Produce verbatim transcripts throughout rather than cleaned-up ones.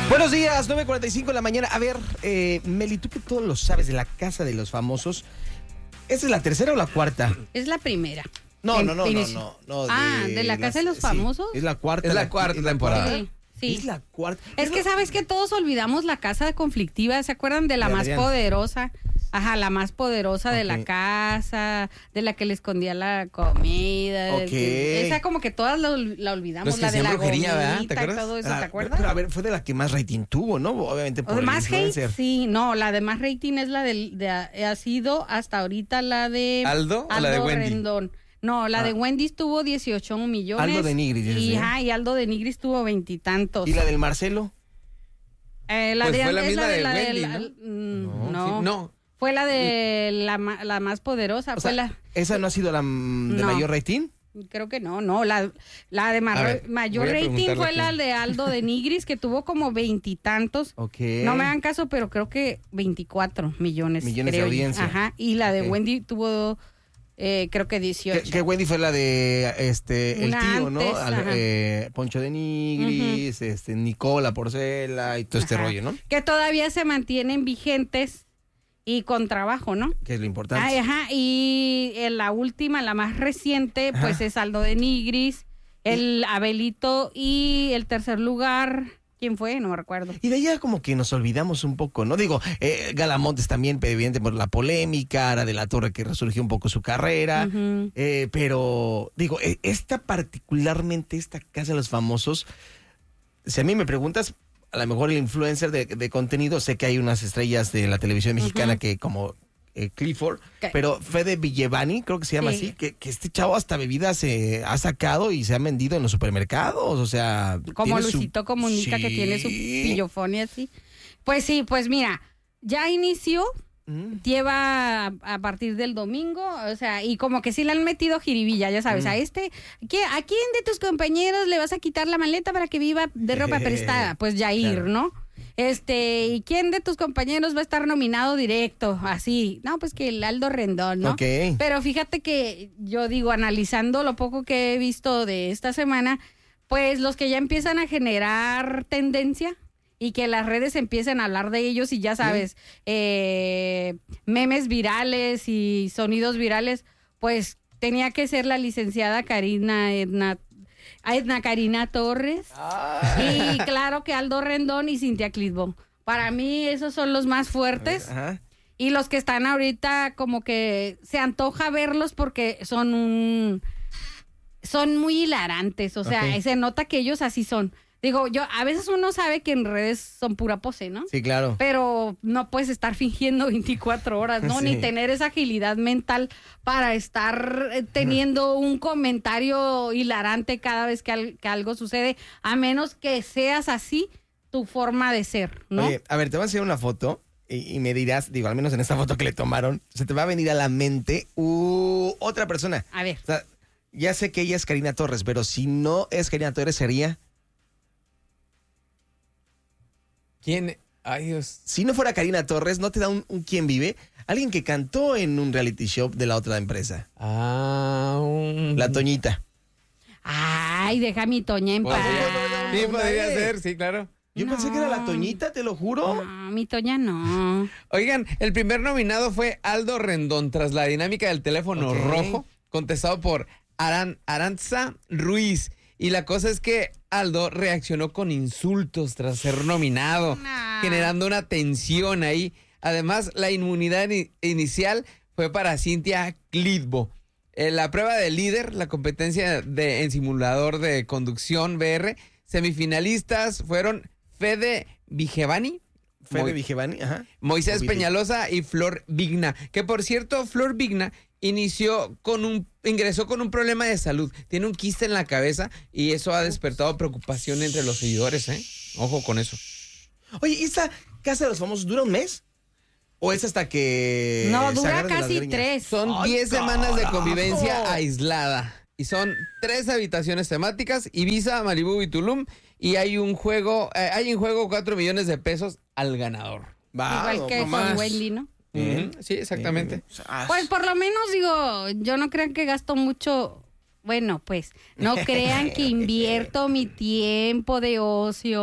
Buenos días, nueve cuarenta y cinco de la mañana. A ver, eh, Meli, tú que todo lo sabes de la Casa de los Famosos, ¿esta es la tercera o la cuarta? Es la primera. No, En- no, no, no, inicio. no, no. Ah, ¿de la Casa de los sí, Famosos? es la cuarta. Es la cuarta temporada. Sí, sí. Es la cuarta. Es que sabes que todos olvidamos la casa conflictiva, ¿se acuerdan de la De más Adrián. poderosa? Ajá, la más poderosa de la Ok. casa, de la que le escondía la comida. Ok. de- esa como que todas la, la olvidamos, Los que la de hacían la brujería, ¿verdad? ¿Te gomita y acuerdas? todo eso, Ah, ¿te acuerdas? Pero a ver, fue de la que más rating tuvo, ¿no? Obviamente O por de el más hate, influencer. sí, no, la de más rating es la del- de, ha sido hasta ahorita la de ¿Aldo o la de Wendy? Rendón. No, la Ah. de Wendy tuvo dieciocho millones. Aldo de Nigris, Y, ¿sí? ajá, y Aldo de Nigris tuvo veintitantos. ¿Y la del Marcelo? Eh, la Pues de fue la es misma de la Wendy, la- ¿no? mm, no. Sí, no. Fue la de la, ma- la más poderosa, O fue sea, la ¿esa no ha sido la mm, de No. mayor rating? creo que no, no, la, la de A mar- ver, mayor voy a rating preguntarle fue aquí. la de Aldo de Nigris, que tuvo como veintitantos. Ok. No me hagan caso, pero creo que veinticuatro millones. Millones de creo yo. audiencia. Ajá, y la de Ok. Wendy tuvo, eh, creo que dieciocho. Que, que Wendy fue la de este el Una tío, ¿no? antes, Al- ajá. eh, Poncho de Nigris, este Nicola Porcela y todo este Ajá. rollo, ¿no? Que todavía se mantienen vigentes y con trabajo, ¿no? Que es lo importante. Ay, ajá, y en la última, la más reciente, Ajá. pues es Aldo de Nigris, el Abelito y el tercer lugar, ¿quién fue? No me recuerdo. Y de allá como que nos olvidamos un poco, ¿no? Digo, eh, Galamontes también, evidente por la polémica, Ara de la Torre que resurgió un poco su carrera, Ujú. eh, pero digo, eh, esta particularmente, esta Casa de los Famosos, si a mí me preguntas, a lo mejor el influencer de, de contenido, sé que hay unas estrellas de la televisión mexicana Ujú. que como eh, Clifford, ¿Qué? pero Fede Villevani, creo que se llama Sí. así, que, que este chavo hasta bebidas se ha sacado y se han vendido en los supermercados, o sea... Como tiene su- Luisito Comunica, que Sí. tiene su pillofón y así. Pues sí, pues mira, ya inició, Mm. lleva a, a partir del domingo, o sea, y como que sí le han metido jiribilla, ya sabes, Mm. a este, ¿qué- ¿a quién de tus compañeros le vas a quitar la maleta para que viva de ropa prestada? Pues Yair, Claro. ¿no? Este, ¿y quién de tus compañeros va a estar nominado directo? Así, no, pues que el Aldo Rendón, ¿no? Ok. Pero fíjate que yo digo, analizando lo poco que he visto de esta semana, pues los que ya empiezan a generar tendencia y que las redes empiecen a hablar de ellos y ya sabes, eh, memes virales y sonidos virales, pues tenía que ser la licenciada Karina Edna, Edna Karina Torres y claro que Aldo Rendón y Cintia Clitbo. Para mí esos son los más fuertes. Ajá. Y los que están ahorita como que se antoja verlos porque son un son muy hilarantes, o sea, Ok. se nota que ellos así son. Digo, yo a veces uno sabe que en redes son pura pose, ¿no? Sí, claro. Pero no puedes estar fingiendo veinticuatro horas, ¿no? Sí. Ni tener esa agilidad mental para estar eh, teniendo un comentario hilarante cada vez que, al- que algo sucede, a menos que seas así tu forma de ser, ¿no? Oye, a ver, te voy a enseñar una foto y, y me dirás, digo, al menos en esta foto que le tomaron, se te va a venir a la mente uh, otra persona. A ver. O sea, ya sé que ella es Karina Torres, pero si no es Karina Torres, sería... ¿Quién? Ay, Dios. Si no fuera Karina Torres, ¿no te da un, un quién vive? Alguien que cantó en un reality show de la otra empresa. Ah, un... La Toñita. Ay, deja a mi Toña en paz. Podría- Sí, podría Nadie. ser, sí, claro. Yo pensé que era la Toñita, te lo juro. No, mi Toña no. Oigan, el primer nominado fue Aldo Rendón tras la dinámica del teléfono Ok. rojo, contestado por Aran, Aranza Ruiz. Y la cosa es que Aldo reaccionó con insultos tras ser nominado, Nah. generando una tensión ahí. Además, la inmunidad ni- inicial fue para Cintia Clitbo. En la prueba de líder, la competencia de, en simulador de conducción V R, semifinalistas fueron Fede Vigevani, Fede Mo- Vigevani, ajá. Moisés O Vigi- Peñalosa y Flor Vigna, que por cierto, Flor Vigna inició con un, ingresó con un problema de salud, tiene un quiste en la cabeza y eso ha despertado preocupación entre los seguidores, ¿eh? Ojo con eso. Oye, ¿y esta Casa de los Famosos dura un mes? ¿O es hasta que No, se dura agarren de las casi greñas? tres. Son ¡Ay, diez semanas de carajo! convivencia aislada. Y son tres habitaciones temáticas, Ibiza, Malibú y Tulum. Y hay un juego, eh, hay en juego cuatro millones de pesos al ganador. Va, Igual que no con más. Wendy, ¿no? Bien. Ujú, sí, exactamente. Bien. Ah, Pues por lo menos digo, yo no crean que gasto mucho. Bueno, pues no crean que invierto mi tiempo de ocio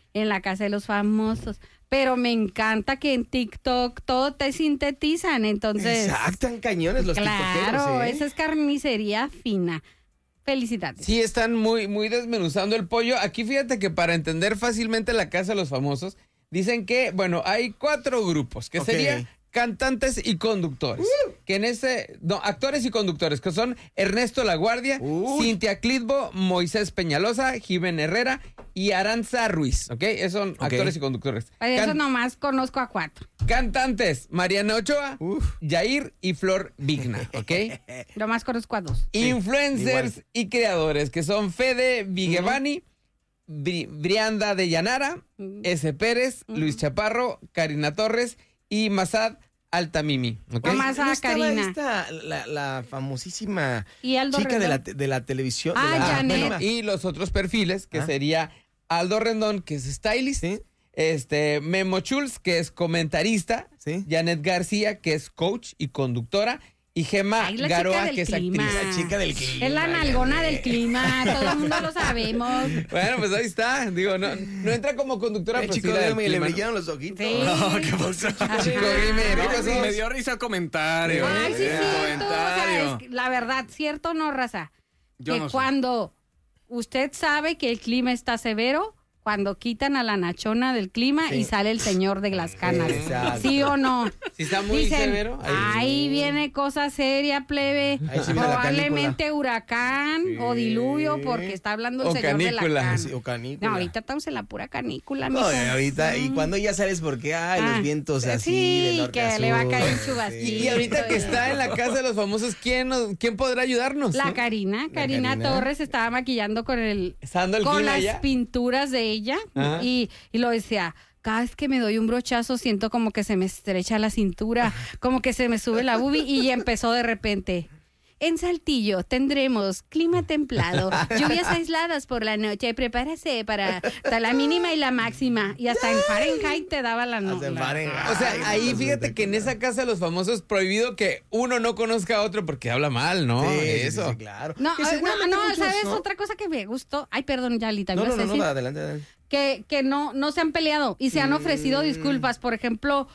en la Casa de los Famosos. Pero me encanta que en TikTok todo te sintetizan, entonces... Exacto, en cañones los tiktokeros, Claro, ¿eh? esa es carnicería fina. Felicidades. Sí, están muy, muy desmenuzando el pollo. Aquí fíjate que para entender fácilmente la Casa de los Famosos, dicen que, bueno, hay cuatro grupos, que Ok. serían cantantes y conductores. Uh. Que en ese, no, actores y conductores, que son Ernesto Laguardia, Uy. Cintia Clitbo, Moisés Peñalosa, Jimena Herrera y Aranza Ruiz, ¿ok? Esos son Ok. actores y conductores. Para eso Can- nomás conozco a cuatro. Cantantes, Mariana Ochoa, Uf. Yair y Flor Vigna, ¿ok? Nomás conozco a dos. Influencers igual. y creadores, que son Fede Vigevani, Bri- Brianda de Llanara, Ujú. S. Pérez, Ujú. Luis Chaparro, Karina Torres y Masad Altamimi, ¿ok? Oye, Más a ¿No estaba Karina. esta, la, la famosísima Y Aldo chica de la, Rendón. te- de la televisión? de Ah, la- Janet. bueno, Y los otros perfiles, que Ah. sería Aldo Rendón, que es stylist, Sí. este Memo Schulz, que es comentarista, Sí. Janet García, que es coach y conductora, y Gema Ay, la chica Garoa, del que es clima. actriz. La chica del clima. Es la nalgona Janet. del clima, todo el mundo lo sabemos. Bueno, pues ahí está. Digo, no, no entra como conductora, El pero sí chico la del de le clima, ¿no? brillaron los ojitos. Sí. No, ¿qué pasó? Chico, dime, ¿qué No, pasó? me dio risa el comentario. Ay, sí, el cierto. O sea, comentario. es que la verdad, ¿cierto o no, raza? Yo que no sé. cuando usted sabe que el clima está severo, cuando quitan a la nachona del clima Sí. y sale el señor de las canas. Exacto. ¿Sí o no? Si está muy Dicen, severo. ahí- ahí viene cosa seria, plebe. Ahí sí viene la Probablemente huracán Sí. o diluvio, porque está hablando el O señor de canícula. la cana. Sí, o canícula. No, ahorita estamos en la pura canícula, No, mijo. eh, ahorita, y Mm. cuando ya sabes por qué, ay, Ah, los vientos así, sí, de norte que a le va a sur. caer Sí. chubasquito. Y ahorita que está en la Casa de los Famosos, ¿quién, nos- quién podrá ayudarnos? La no? Karina, Karina Karina. Torres estaba maquillando con el Estando el con clima las allá. pinturas de ella Ajá. y, y lo decía, cada vez que me doy un brochazo siento como que se me estrecha la cintura, como que se me sube la boobie y empezó de repente. En Saltillo tendremos clima templado, lluvias aisladas por la noche, prepárase para hasta la mínima y la máxima. Y hasta en Fahrenheit te daba la Hasta nota. en Fahrenheit. O sea, Ay, ahí no, fíjate que en esa Casa de los Famosos prohibido que uno no conozca a otro porque habla mal, ¿no? Sí, sí, Eso. sí, sí, claro. No, Que ah, no, seguramente no, muchos, ¿sabes? ¿no? Otra cosa que me gustó. Ay, perdón, Yalita, ¿me No, no, ibas a no, no, decir? adelante, adelante. que, que no, no se han peleado y se han ofrecido disculpas. Por ejemplo,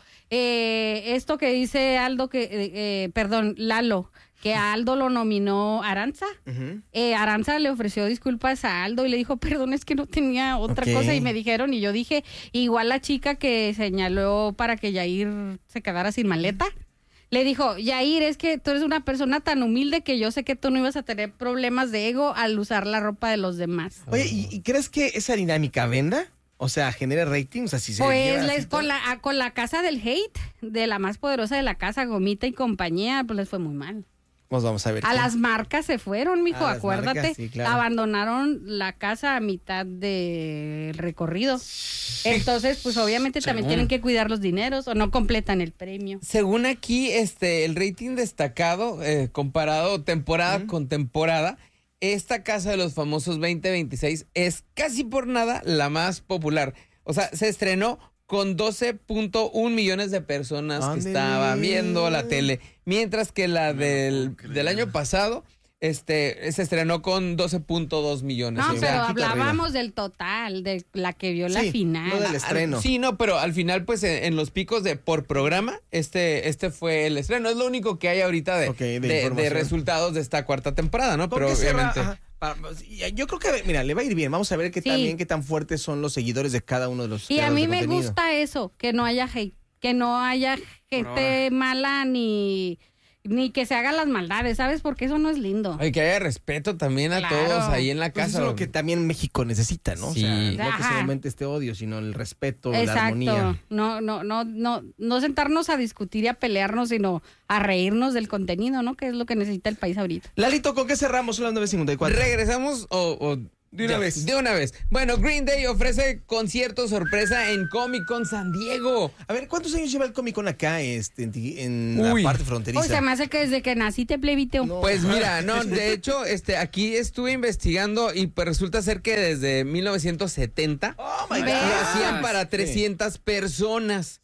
eh, esto que dice Aldo, que, eh, eh, perdón, Lalo, que a Aldo lo nominó Aranza. Ujú. Eh, Aranza le ofreció disculpas a Aldo y le dijo, perdón, es que no tenía otra Ok. cosa. Y me dijeron, y yo dije, igual la chica que señaló para que Yair se quedara sin maleta. Le dijo, Yair, es que tú eres una persona tan humilde que yo sé que tú no ibas a tener problemas de ego al usar la ropa de los demás. Oye, ¿y, y crees que esa dinámica venda? O sea, genere rating, o sea, si se Pues lleva les, así con, todo- la, a- con la casa del hate, de la más poderosa de la casa, Gomita y compañía, pues les fue muy mal. Pues vamos a ver. A qué- las marcas se fueron, mijo, A las acuérdate. marcas, sí, claro. Abandonaron la casa a mitad de recorrido. Entonces, pues obviamente también tienen que cuidar los dineros o no completan el premio. Según aquí, este, el rating destacado, eh, comparado temporada con temporada, esta Casa de los Famosos veinte veintiséis es casi por nada la más popular. O sea, se estrenó con doce punto uno millones de personas que Ándele. estaban viendo la tele, mientras que la del, del año pasado este, se estrenó con doce punto dos millones. No, O sea, pero poquito hablábamos del total, de la que vio la Sí, final. no del estreno. Sí, no, pero al final, pues en, en los picos de por programa, este, este fue el estreno. Es lo único que hay ahorita de, Ok, de de- de información. resultados de esta cuarta temporada, ¿no? ¿Con Pero qué cerra- obviamente. ajá, pa- y yo creo que, mira, le va a ir bien. Vamos a ver qué Sí. también, qué tan fuertes son los seguidores de cada uno de los Y a creadores mí de me contenido. gusta eso, que no haya hate, que no haya gente mala ni, ni que se hagan las maldades, ¿sabes? Porque eso no es lindo. Ay, que haya respeto también a Claro. todos ahí en la Pues casa. eso es lo que también México necesita, ¿no? Sí. O sea, no que Ajá. solamente este odio, sino el respeto, la Exacto. armonía. No, no, no, no, no sentarnos a discutir y a pelearnos, sino a reírnos del contenido, ¿no? Que es lo que necesita el país ahorita. Lalito, ¿con qué cerramos? Son las nueve cincuenta y cuatro. ¿Regresamos o, o- De una ya, vez. De una vez. Bueno, Green Day ofrece concierto sorpresa en Comic Con San Diego. A ver, ¿cuántos años lleva el Comic Con acá este, en, ti- en Uy. la parte Hoy fronteriza? se me hace que desde que nací te plebiteo. No. Pues mira, no, de hecho, este, aquí estuve investigando y pues resulta ser que desde mil novecientos setenta Oh, my lo Ve. God. hacían para trescientas personas.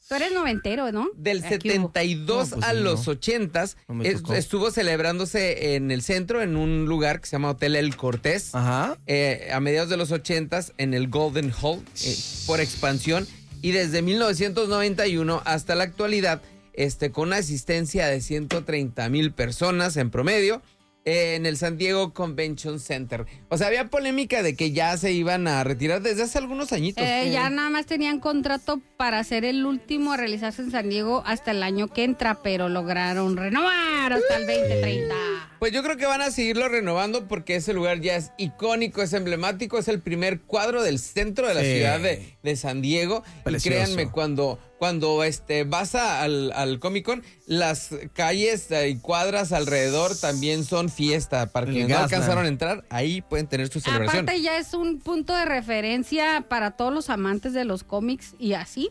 Tú eres noventero, ¿no? Del Aquí hubo. setenta y dos No, pues a sí, los no. ochentas No me es- tocó. estuvo celebrándose en el centro, en un lugar que se llama Hotel El Cortés. Ajá. eh, a mediados de los ochentas en el Golden Hall eh, por expansión, y desde mil novecientos noventa y uno hasta la actualidad, este, con una asistencia de ciento treinta mil personas en promedio eh, en el San Diego Convention Center. O sea, había polémica de que ya se iban a retirar desde hace algunos añitos. Eh, ya nada más tenían contrato para ser el último a realizarse en San Diego hasta el año que entra, pero lograron renovar hasta el veinte treinta. Pues yo creo que van a seguirlo renovando porque ese lugar ya es icónico, es emblemático, es el primer cuadro del centro de la Sí. ciudad de, de San Diego. Precioso. Y créanme, cuando, cuando este, vas a- al, al Comic Con, las calles y cuadras alrededor también son fiesta. Para El quienes no Gaslamp. alcanzaron a entrar, ahí pueden tener su celebración. Aparte ya es un punto de referencia para todos los amantes de los cómics y así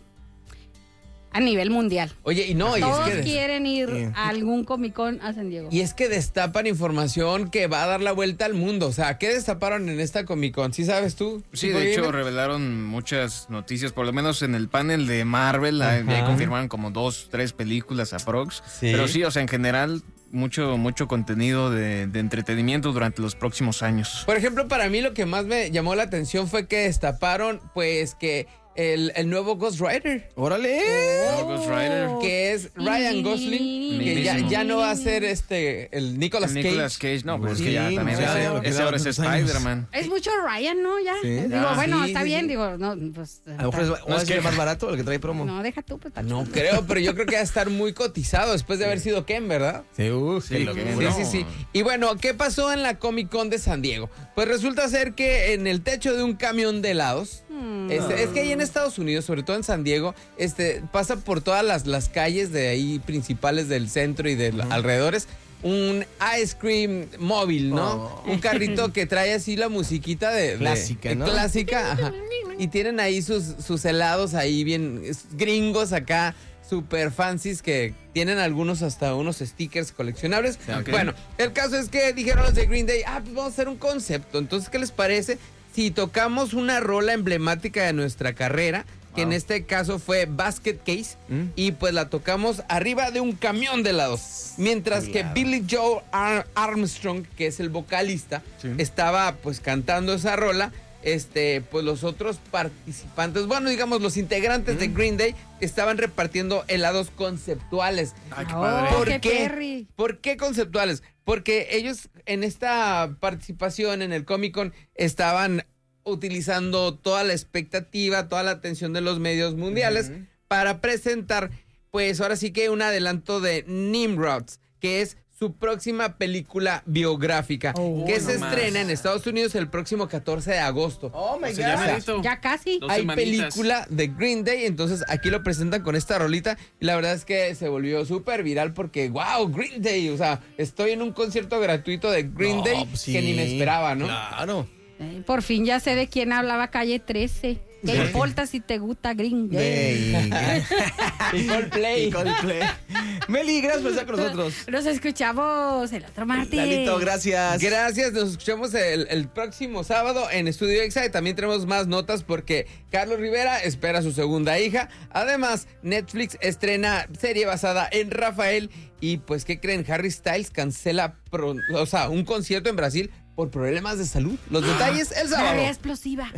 a nivel mundial. Oye, y no, y es, Todos que des- quieren ir Sí. a algún Comic Con a San Diego. y es que destapan información que va a dar la vuelta al mundo. O sea, ¿qué destaparon en esta Comic Con? ¿Sí sabes tú? Sí, Chico de hecho Gamer? revelaron muchas noticias, por lo menos en el panel de Marvel, ahí Ajá. confirmaron como dos, tres películas aprox. Sí. Pero sí, o sea, en general, mucho, mucho contenido de, de entretenimiento durante los próximos años. Por ejemplo, para mí lo que más me llamó la atención fue que destaparon, pues, que el, el nuevo Ghost Rider, ¡Órale! Oh, Ghost Rider. que es Ryan Gosling, que ya, Mismísimo. ya no va a ser este, el Nicolas El Cage. Nicolas Cage, no, pues es que ya Sí, también ya, ese, lo que ese daba ahora es tantos años. Spider-Man. Es mucho Ryan, ¿no? Ya. Sí. Digo, Ya, bueno, sí, está sí, bien, sí. digo, no, pues. A lo mejor es, o No, es es que- el más barato el que trae promo. No, deja tú, pues está No chido. creo, pero yo creo que va a estar muy cotizado después de haber sido Ken, ¿verdad? Sí, uh, Sí, qué que locura. Sí, no. sí, sí. Y bueno, ¿qué pasó en la Comic Con de San Diego? Pues resulta ser que en el techo de un camión de helados, Hmm. este, es que ahí en Estados Unidos, sobre todo en San Diego, este, pasa por todas las, las calles de ahí principales del centro y de los alrededores, un ice cream móvil, ¿no? Oh. Un carrito que trae así la musiquita de... de- Clásica, de ¿no? Clásica, ajá. Y tienen ahí sus, sus helados ahí bien es- gringos acá, super fancies, que tienen algunos hasta unos stickers coleccionables. Ok. Bueno, el caso es que dijeron los de Green Day, ah, pues vamos a hacer un concepto. Entonces, ¿qué les parece si tocamos una rola emblemática de nuestra carrera? Que en Wow. este caso fue Basket Case, ¿Mm? y pues la tocamos arriba de un camión de helados. Mientras que Claro. Billy Joe Ar- Armstrong, que es el vocalista, Sí. estaba pues cantando esa rola. Este, pues los otros participantes, bueno, digamos los integrantes de Green Day estaban repartiendo helados conceptuales. Ay, qué Oh, padre. ¿Por qué qué? perry. ¿Por qué conceptuales? Porque ellos en esta participación en el Comic Con estaban utilizando toda la expectativa, toda la atención de los medios mundiales para presentar, pues ahora sí que un adelanto de Nimrods, que es su próxima película biográfica, Oh, que no se más. estrena en Estados Unidos el próximo catorce de agosto. Oh my O sea, ya God. merito. Ya casi. Dos Hay semanitas. película de Green Day, entonces aquí lo presentan con esta rolita y la verdad es que se volvió súper viral porque, wow, Green Day, o sea, estoy en un concierto gratuito de Green No, Day pues sí. que ni me esperaba, ¿no? Claro. Eh, por fin ya sé de quién hablaba Calle trece. ¿Qué Sí. importa si te gusta Green Day? Day. Y Coldplay. Y Coldplay. Meli, gracias por estar con nosotros. Nos escuchamos el otro martes. Lalito, gracias. Gracias, nos escuchamos el, el próximo sábado en Estudio Exa y también tenemos más notas porque Carlos Rivera espera a su segunda hija. Además, Netflix estrena serie basada en Rafael y pues, ¿qué creen? Harry Styles cancela pro- o sea, un concierto en Brasil por problemas de salud. Los detalles el sábado. Tarea explosiva.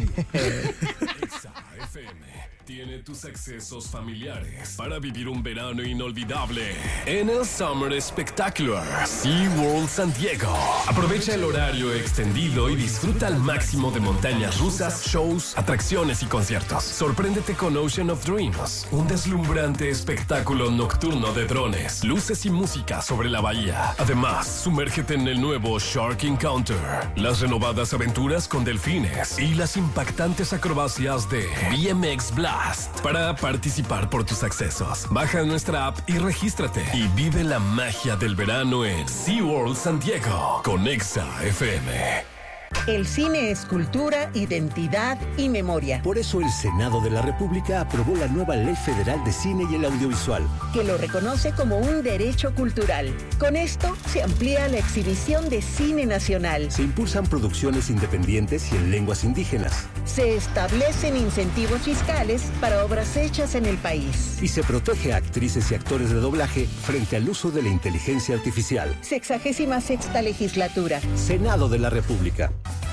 Exa F M tiene tus accesos familiares para vivir un verano inolvidable en el Summer Spectacular SeaWorld San Diego. Aprovecha el horario extendido y disfruta al máximo de montañas rusas, shows, atracciones y conciertos. Sorpréndete con Ocean of Dreams, un deslumbrante espectáculo nocturno de drones, luces y música sobre la bahía. Además, sumérgete en el nuevo Shark Encounter, las renovadas aventuras con delfines y las impactantes acrobacias de B M X Blast. Para participar por tus accesos, baja nuestra app y regístrate y vive la magia del verano en SeaWorld San Diego con Exa F M. El cine es cultura, identidad y memoria. Por eso el Senado de la República aprobó la nueva Ley Federal de Cine y el Audiovisual, que lo reconoce como un derecho cultural. Con esto se amplía la exhibición de cine nacional. Se impulsan producciones independientes y en lenguas indígenas. Se establecen incentivos fiscales para obras hechas en el país. Y se protege a actrices y actores de doblaje frente al uso de la inteligencia artificial. Sexagésima sexta legislatura. Senado de la República.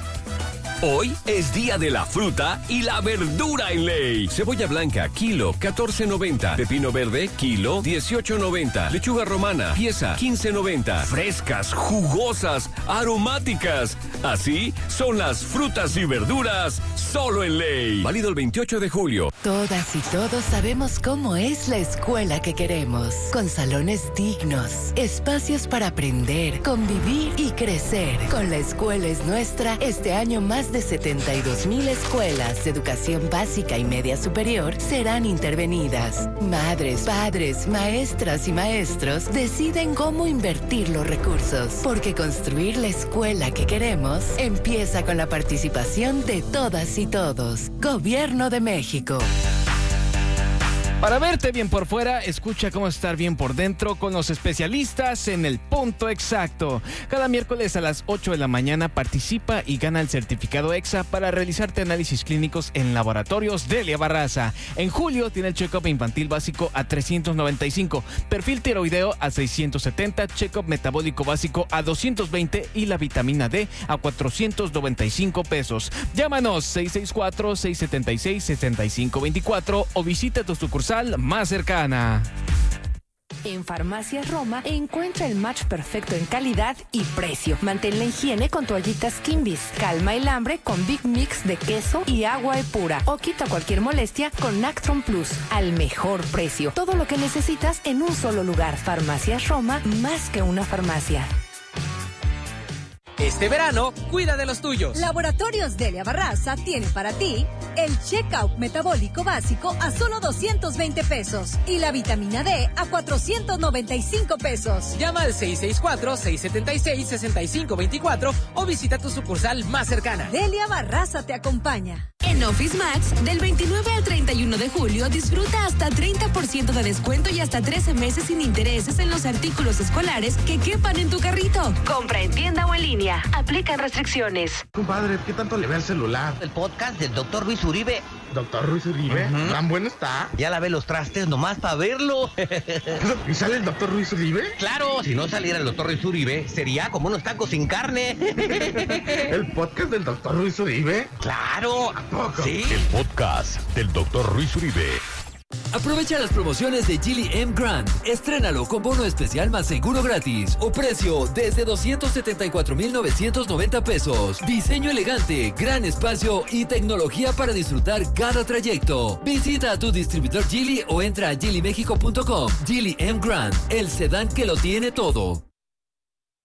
Hoy es día de la fruta y la verdura en Ley. Cebolla blanca, kilo, catorce noventa. Pepino verde, kilo, dieciocho noventa. Lechuga romana, pieza, quince noventa. Frescas, jugosas, aromáticas. Así son las frutas y verduras solo en Ley. Válido el veintiocho de julio. Todas y todos sabemos cómo es la escuela que queremos. Con salones dignos, espacios para aprender, convivir y crecer. Con La Escuela es Nuestra, este año más de setenta y dos mil escuelas de educación básica y media superior serán intervenidas. Madres, padres, maestras y maestros deciden cómo invertir los recursos, porque construir la escuela que queremos empieza con la participación de todas y todos. Gobierno de México. Para verte bien por fuera, escucha cómo estar bien por dentro con los especialistas en El Punto Exacto. Cada miércoles a las ocho de la mañana participa y gana el certificado EXA para realizarte análisis clínicos en laboratorios Delia Barraza. En julio tiene el check-up infantil básico a trescientos noventa y cinco, perfil tiroideo a seiscientos setenta, check-up metabólico básico a doscientos veinte y la vitamina D a cuatrocientos noventa y cinco pesos. Llámanos seis seis cuatro, seis siete seis, seis cinco dos cuatro o visita tu sucursal más cercana. En Farmacias Roma encuentra el match perfecto en calidad y precio. Mantén la higiene con toallitas Kimbis. Calma el hambre con Big Mix de queso y agua pura. O quita cualquier molestia con Nactron Plus. Al mejor precio. Todo lo que necesitas en un solo lugar. Farmacias Roma, más que una farmacia. Este verano, cuida de los tuyos. Laboratorios Delia Barraza tiene para ti el check-out metabólico básico a solo doscientos veinte pesos y la vitamina D a cuatrocientos noventa y cinco pesos. Llama al seis seis cuatro, seis siete seis, seis cinco dos cuatro o visita tu sucursal más cercana. Delia Barraza te acompaña. En Office Max, del veintinueve al treinta y uno de julio, disfruta hasta treinta por ciento de descuento y hasta trece meses sin intereses en los artículos escolares que quepan en tu carrito. Compra en tienda o en línea. Aplican restricciones. Compadre, ¿qué tanto le ve al celular? El podcast del doctor Luis Uribe. ¿Doctor Luis Uribe? Uh-huh. ¿Tan bueno está? Ya lavé los trastes nomás para verlo. ¿Y sale el doctor Luis Uribe? Claro, si no saliera el doctor Luis Uribe, sería como unos tacos sin carne. ¿El podcast del doctor Luis Uribe? Claro. ¿A poco? Sí. El podcast del doctor Luis Uribe. Aprovecha las promociones de Geely M Grand. Estrénalo con bono especial más seguro gratis o precio desde doscientos setenta y cuatro mil novecientos noventa pesos. Diseño elegante, gran espacio y tecnología para disfrutar cada trayecto. Visita a tu distribuidor Geely o entra a geely mexico punto com. Geely M Grand, el sedán que lo tiene todo.